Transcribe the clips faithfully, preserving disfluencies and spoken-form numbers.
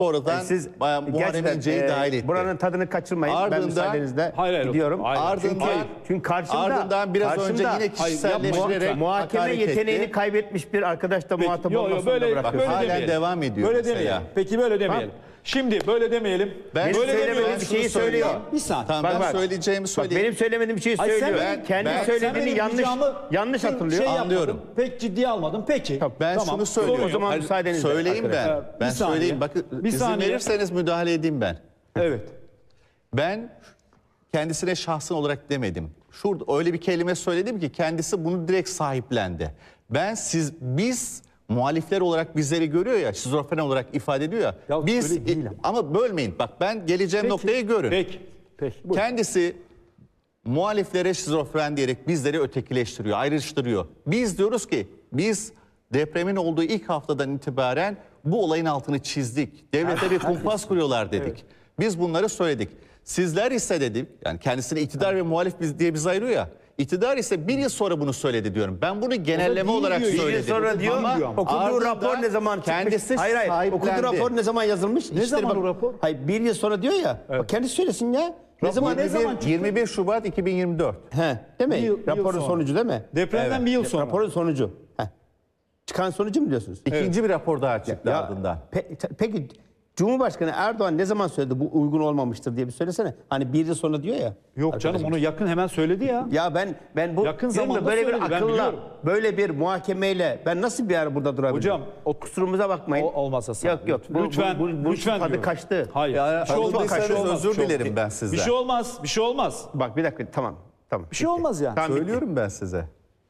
Oradan Yani siz Muharrem gerçekten, İnce'yi e, dahil etti. buranın tadını kaçırmayın. ben Ardından- müsaadenizle Hayır, hayır, gidiyorum. hayır. Ardından, Çünkü, çünkü karşımda, ardından biraz karşımda önce yine Hayır, kişiselleştirerek yapma. muhakeme hakaret yeteneğini etti. kaybetmiş bir arkadaş da Peki, muhatap yo, yo, olmasını böyle, da bırakıyor. Halen demeyelim. devam ediyor Böyle mesela. demeyelim. Peki böyle demeyelim. Şimdi böyle demeyelim. Ben böyle söylemediğim demeyelim. bir şeyi söylüyor. Bir saniye. Tamam, Bak, ben bak. söyleyeceğimi Bak, söyleyeyim. benim söylemediğim bir şeyi Ay, sen söylüyor. benim- Kendi ben- söylediğini Sen benim yanlış ricamı yanlış şey hatırlıyor. yapmadın, Anlıyorum. Pek ciddiye almadım. Peki. Ben tamam, şunu söylüyorum. O zaman Hayır, müsaadenizle söyleyeyim ben. arkadaşlar. Ee, bir Ben saniye. söyleyeyim. Bakın Bir izin saniye. verirseniz müdahale edeyim ben. Evet. Ben kendisine şahsın olarak demedim. Şurada öyle bir kelime söyledim ki kendisi bunu direkt sahiplendi. Ben siz biz muhalifler olarak bizleri görüyor ya, şizofren olarak ifade ediyor ya. Ya biz öyle değil ama. ama bölmeyin. Bak ben geleceğim Peki. noktayı görün. Peki. Peki. Buyurun. Kendisi muhaliflere şizofren diyerek bizleri ötekileştiriyor, ayrıştırıyor. Biz diyoruz ki biz depremin olduğu ilk haftadan itibaren bu olayın altını çizdik. Devlete bir kumpas kuruyorlar dedik. Biz bunları söyledik. Sizler ise dedik, yani kendisine iktidar ve muhalif biz diye biz ayırıyor ya. İktidar ise bir yıl sonra bunu söyledi diyorum. Ben bunu genelleme değil olarak diyor. Bir yıl söyledim. sonra diyor Ama okuduğu ardından rapor ne zaman çıkmış? kendisi hayır hayır. sahiplendi. Okuduğu rapor ne zaman yazılmış? Ne zaman bak- o rapor? Hayır bir yıl sonra diyor ya. Bak kendisi söylesin ya. Ne zaman ne zaman çıktı? yirmi bir Şubat iki bin yirmi dört. He, değil mi? Bir yıl- bir yıl Raporun sonra. sonucu değil mi? Depremden Evet. bir yıl sonra. Raporun sonucu. He. Çıkan sonucu mu diyorsunuz? İkinci bir rapor daha çıktı Ya, ardından. pe- peki Cumhurbaşkanı Erdoğan ne zaman söyledi bu uygun olmamıştır diye bir söylesene. Hani bir yıl sonra diyor ya. Yok canım, onu yakın hemen söyledi ya. Ya ben ben bu Yakın diyorum ya, zamanda böyle bir söyledi, ben akılla, biliyorum. böyle bir muhakemeyle ben nasıl bir ara burada durabilirim? Hocam, o- kusurumuza bakmayın. O- olmazsa sen- Yok yok. Bu, Lütfen, bu, bu, bu lütfen tadı diyorum. kaçtı. Hayır. Ya, bir şey olmaz. haklıysınız, Bir şey olmaz. özür Bir şey dilerim olmaz. ben sizden. Bir şey olmaz. Bir şey olmaz. Bak bir dakika tamam. Tamam. Bir şey olmaz yani. Tamam, bitti. Söylüyorum ben size.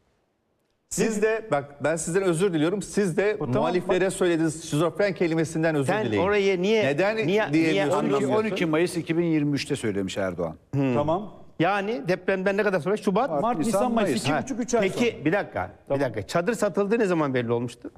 Siz de bak ben sizden özür diliyorum. Siz de tamam, muhaliflere söylediğiniz şizofren kelimesinden özür Sen dileyin. orayı niye- Neden niye- niye diyemiyorsunuz? anlamıyorsun? on iki Mayıs iki bin yirmi üç'te söylemiş Erdoğan. Tamam. Yani depremden ne kadar sonra? Şubat. Mart, Nisan, Nisan, Mayıs. Mayıs. iki Ha, buçuk, üç ay sonra. Peki bir dakika. Bir dakika. Çadır satıldığı ne zaman belli olmuştu?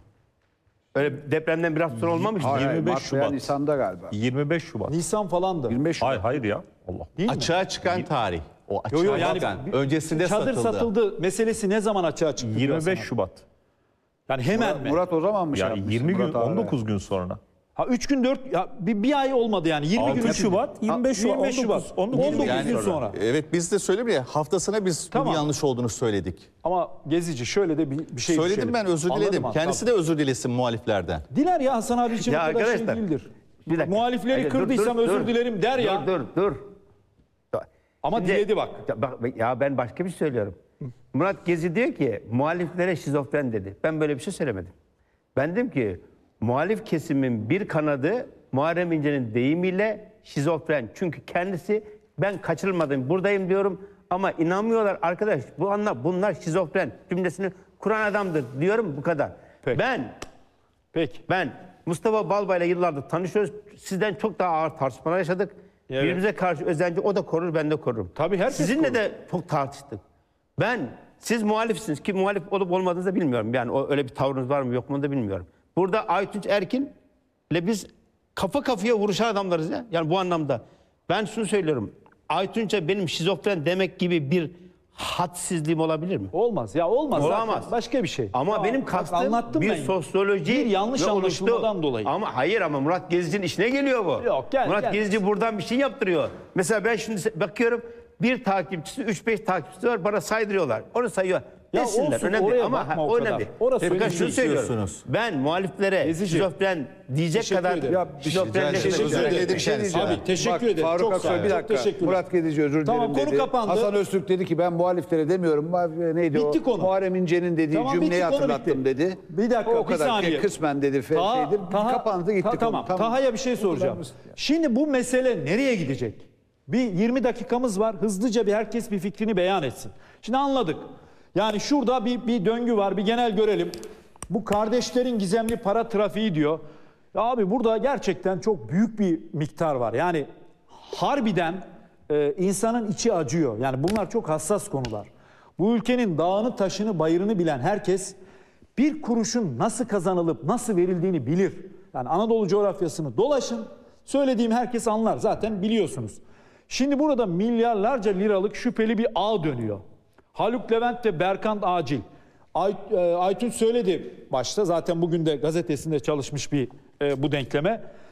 Öyle depremden biraz sonra olmamıştı. Hayır, yirmi beş Mart veya Şubat. Nisan'da galiba. yirmi beş Şubat. Nisan falandı. yirmi beş Şubat. Hayır hayır ya. Allah. Değil mi? Açığa çıkan tarih. O açığa Yo, yo, yani çıkan. bir- Öncesinde Çadır satıldı. satıldı meselesi ne zaman açığa çıktı? yirmi beş diyorsun abi? Şubat. Yani hemen mi? Murat o zaman mı şey Yani yapmış? yirmi gün Murat Ağrı. on dokuz gün sonra. Ha üç gün dört ya bir, bir ay olmadı yani. yirmi gün. altı içinde. Şubat, yirmi beş Ha, Şubat, yirmi beş Şubat. on dokuz on dokuz Yani- gün sonra. Evet biz de söyledim ya haftasına biz bunun Tamam. yanlış olduğunu söyledik. Ama Gezici şöyle de bir, bir şey Söyledim düşelim. ben özür Anladım diledim. ha, Kendisi de özür dilesin muhaliflerden. tamam. Diler ya Hasan abi için Ya o kadar arkadaşlar, şey değildir. Bir dakika. Muhalifleri Hayır, dur, kırdıysam dur, özür dur. dilerim der ya. Dur dur dur. Ama Şimdi- diledi bak. Ya, bak. Ya ben başka bir şey söylüyorum. Murat Gezi diyor ki muhaliflere şizofren dedi. Ben böyle bir şey söylemedim. Ben dedim ki muhalif kesimin bir kanadı Muharrem İnce'nin deyimiyle şizofren. Çünkü kendisi ben kaçırılmadım buradayım diyorum ama inanmıyorlar arkadaş. Bu anla bunlar şizofren cümlesini kuran adamdır diyorum bu kadar. Peki. Ben Peki. ben Mustafa Balbay'la yıllardır tanışıyoruz. Sizden çok daha ağır tartışmalar yaşadık. Evet. Birbirimize karşı özenci o da korur ben de korurum. Tabii, herkes Sizinle korur. de çok tartıştık. Ben siz muhalifsiniz ki muhalif olup olmadığınızı da bilmiyorum. Yani o öyle bir tavrınız var mı yok mu da bilmiyorum. Burada Aytunç Erkin'le biz kafa kafaya vuruşan adamlarız ya. Yani bu anlamda. Ben şunu söylüyorum. Aytunç'a benim şizofren demek gibi bir hadsizliğim olabilir mi? Olmaz ya olmaz. Olamaz. Zaten. Başka bir şey. Ama Ya, benim bak, kastım anlattım bir ben. sosyoloji Bir yanlış ve anlaşılmadan oluştu. dolayı. Ama hayır ama Murat Gezici'nin işine geliyor bu. Yok, gel, Murat gel. Gezici buradan bir şey yaptırıyor. Mesela ben şimdi bakıyorum bir takipçisi, üç beş takipçisi var bana saydırıyorlar. Onu sayıyor. Ya Desinler olsun, önemli oraya ama bakma ha, o o kadar. önemli. Orası Fakat önemli şunu söylüyorum. diyorsunuz. Ben muhaliflere Gezici. şizofren diyecek Teşekkür kadar ederim. Ya, bir şey- şizofrenleşmek Teşekkür üzere. ederim. Bir şey diyeceğim. Abi, teşekkür Bak, ederim. Faruk Çok Aksoy sağ ol. bir Çok dakika. teşekkürler. Murat Gezici özür Tamam, dilerim konu dedi. kapandı. Hasan Öztürk dedi ki ben muhaliflere demiyorum. Muhalif- Neydi Bitti o? konu. Muharrem İnce'nin dediği Tamam, bitti, cümleyi konu hatırlattım bitti. dedi. Bir dakika, O bir kadar saniye. kısmen dedi. Fe, Taha- şeydir. Taha- kapandı gitti. Ta- konu. tamam. Taha'ya bir şey soracağım. Şimdi bu mesele nereye gidecek? Bir yirmi dakikamız var. Hızlıca bir herkes bir fikrini beyan etsin. Şimdi anladık. Yani şurada bir, bir döngü var. Bir genel görelim. Bu kardeşlerin gizemli para trafiği diyor. Ya abi burada gerçekten çok büyük bir miktar var. Yani harbiden e, insanın içi acıyor. Yani bunlar çok hassas konular. Bu ülkenin dağını, taşını, bayırını bilen herkes bir kuruşun nasıl kazanılıp nasıl verildiğini bilir. Yani Anadolu coğrafyasını dolaşın. Söylediğim herkes anlar. Zaten biliyorsunuz. Şimdi burada milyarlarca liralık şüpheli bir ağ dönüyor. Haluk Levent ve Berkant Acil. Ay, e, Aytunç söyledi başta, zaten bugün de gazetesinde çalışmış bir e, bu denkleme.